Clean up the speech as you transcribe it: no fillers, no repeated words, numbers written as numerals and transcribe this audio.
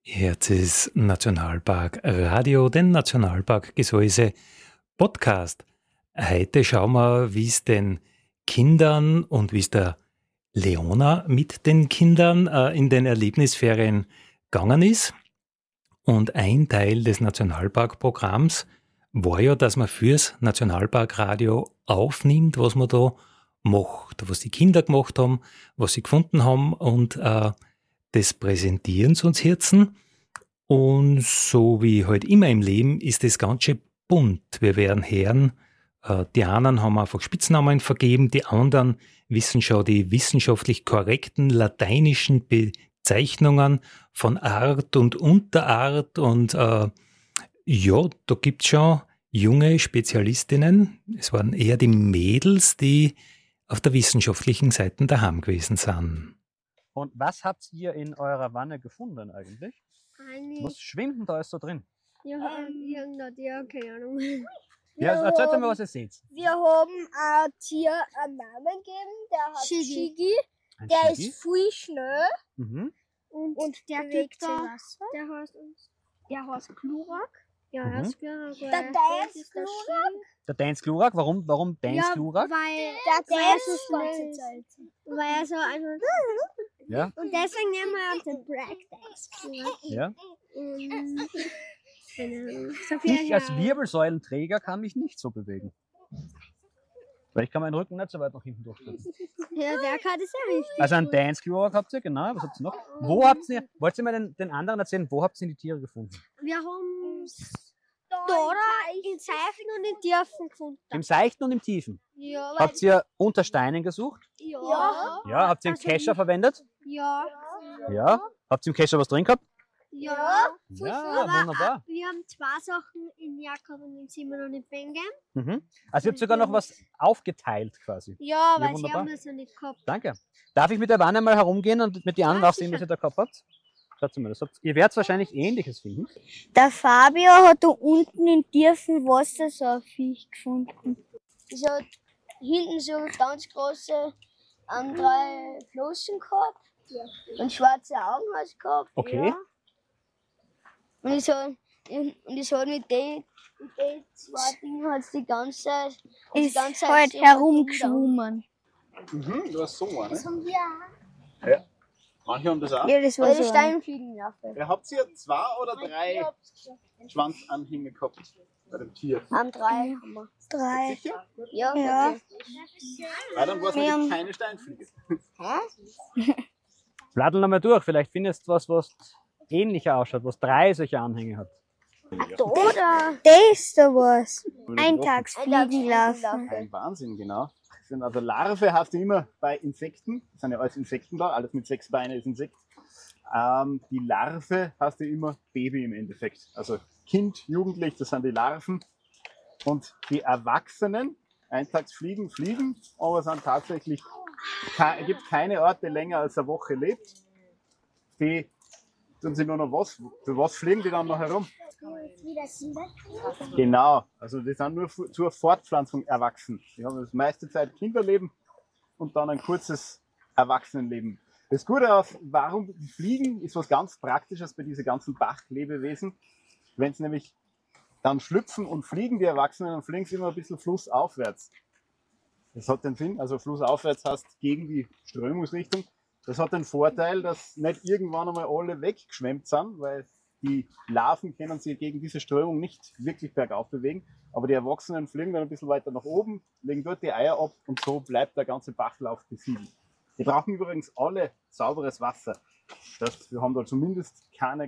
Jetzt ist Nationalpark Radio, den Nationalpark Gesäuse Podcast. Heute schauen wir, wie es den Kindern und wie es der Leona mit den Kindern in den Erlebnisferien gegangen ist. Und ein Teil des Nationalparkprogramms war ja, dass man fürs Nationalparkradio aufnimmt, was man da macht, was die Kinder gemacht haben, was sie gefunden haben und das präsentieren sie uns Herzen. Und so wie halt immer im Leben ist das ganz schön bunt. Wir werden hören, die einen haben einfach Spitznamen vergeben, die anderen wissen schon die wissenschaftlich korrekten lateinischen Bezeichnungen von Art und Unterart. Und ja, da gibt es schon junge Spezialistinnen. Es waren eher die Mädels, die auf der wissenschaftlichen Seite daheim gewesen sind. Und was habt ihr in eurer Wanne gefunden eigentlich? Was schwimmt denn da alles so drin? Ja, keine Ahnung. Ja, erzählt mir, was ihr seht. Wir haben ein Tier einen Namen gegeben, der heißt Shigi. Ein Der Shigi? ist viel schnell Mhm. und der bewegt Typ sich da, der heißt Glurak. Ja, Mhm. der heißt Glurak. Der Dance Glurak? Der Dance Glurak, warum Dance Glurak? Weil Der er Dance so ist die ganze schnell, Zeit. weil er so einfach... Ja, Und deswegen nehmen wir auch den Breakdance Glurak. ja. Und... Keine Ahnung. So viel Ich als Wirbelsäulenträger kann mich nicht so bewegen. Weil ich kann meinen Rücken nicht so weit nach hinten durchstrecken. Ja, der kann das ja richtig. Also einen Dance Glurak habt ihr, genau. Was habt ihr noch? Wo habt ihr, wollt ihr mal den anderen erzählen, wo habt ihr die Tiere gefunden? Wir haben da in Zeichen und in Tiefen gefunden. Im Seichten und im Tiefen. Ja, Habt ihr unter Steinen gesucht? ja. Ja. Habt ihr einen Also Kescher verwendet? Ja. Ja. Habt ihr im Kescher was drin gehabt? Ja. Ja, wunderbar. Wir haben zwei Sachen in Jakob und in Simon und in Bengen. Mhm. Also ihr habt sogar noch was aufgeteilt quasi. Ja, weil sie wunderbar. haben das ja nicht gehabt. Danke. Darf ich mit der Wanne mal herumgehen und mit den anderen nachsehen, was ihr da gehabt habt? Schaut mal, ihr werdet wahrscheinlich Ähnliches finden. Der Fabio hat da unten in tiefen Wasser so ein Viech gefunden. Es hat hinten so ganz große 3 Flossen gehabt. Und schwarze Augen hat es gehabt. Okay. Ja. Und es hat mit den zwei Dingen hat's die ganze Zeit. Ist Zeit halt so herumgeschwommen. Mhm, du hast so eine. Das haben wir auch. Ja. Manche haben das auch. Ja, das war Weil die so. Steinfliegenwaffe. Ja, habt ihr 2 oder 3 Schwanzanhänge gehabt bei dem Tier? Haben 3. Haben wir. 3. Sicher? Ja. Ja. Weil dann war es Wir haben- nämlich keine Steinfliege. Bladel nochmal durch, vielleicht findest du was ähnlicher ausschaut, was 3 solche Anhänge hat. Oder? Das da war's. Eintagsfliegenlarven. Ein Wahnsinn, genau. Also Larve hast du immer bei Insekten. Das sind ja alles Insekten da, alles mit 6 Beinen ist Insekt. Die Larve hast du immer Baby im Endeffekt. Also Kind, Jugendlich, das sind die Larven. Und die Erwachsenen, Eintagsfliegen, fliegen, aber sind tatsächlich, gibt keine Art, die länger als eine Woche lebt. Die tun sie nur noch was. Für was fliegen die dann noch herum? Genau, also die sind nur zur Fortpflanzung erwachsen. Die haben das meiste Zeit Kinderleben und dann ein kurzes Erwachsenenleben. Das Gute auf, warum die fliegen, ist was ganz Praktisches bei diesen ganzen Bachlebewesen. Wenn es nämlich dann schlüpfen und fliegen, die Erwachsenen, dann fliegen sie immer ein bisschen flussaufwärts. Das hat den Sinn, also flussaufwärts heißt gegen die Strömungsrichtung. Das hat den Vorteil, dass nicht irgendwann einmal alle weggeschwemmt sind, weil die Larven können sich gegen diese Strömung nicht wirklich bergauf bewegen. Aber die Erwachsenen fliegen dann ein bisschen weiter nach oben, legen dort die Eier ab und so bleibt der ganze Bachlauf besiedelt. Die brauchen übrigens alle sauberes Wasser. Das heißt, wir haben da zumindest keine